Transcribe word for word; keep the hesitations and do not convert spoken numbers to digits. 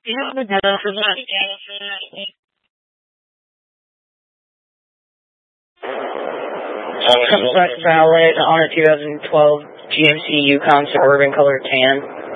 Do you have the data for that? Valet on a two thousand twelve G M C Yukon Suburban color tan.